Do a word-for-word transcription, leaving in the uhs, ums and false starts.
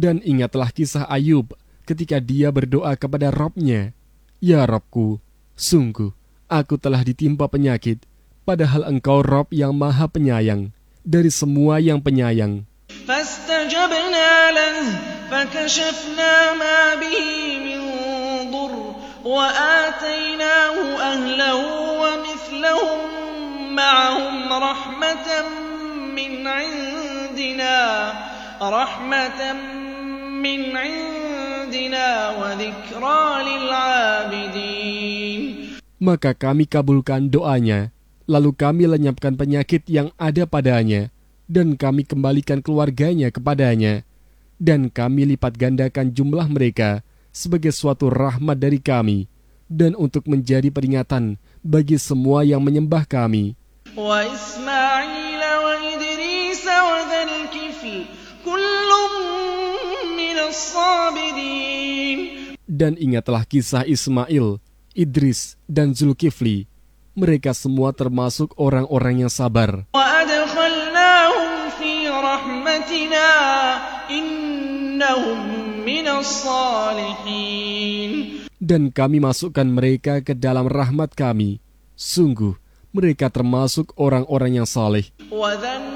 Dan ingatlah kisah Ayub ketika dia berdoa kepada Rabb-Nya, "Ya Rabbku, sungguh aku telah ditimpa penyakit, padahal Engkau Rabb yang maha penyayang, dari semua yang penyayang." فاستجبنا له فكشفنا ما به من ضر وآتيناه أهله ومثلهم معهم رحمة من عندنا رحمة من عندنا وذكرى للعابدين. Maka kami kabulkan doanya, lalu kami lenyapkan penyakit yang ada padanya, dan kami kembalikan keluarganya kepadanya, dan kami lipat gandakan jumlah mereka sebagai suatu rahmat dari kami, dan untuk menjadi peringatan bagi semua yang menyembah kami. Wa Ismail wa Idris wa Dzal Kifl kullun minas sabirin. Dan ingatlah kisah Ismail, Idris, dan Zulkifli. Mereka semua termasuk orang-orang yang sabar. Wa adkhalnahum fi rahmatina innahum minas salihin. Dan kami masukkan mereka ke dalam rahmat kami. Sungguh, mereka termasuk orang-orang yang saleh.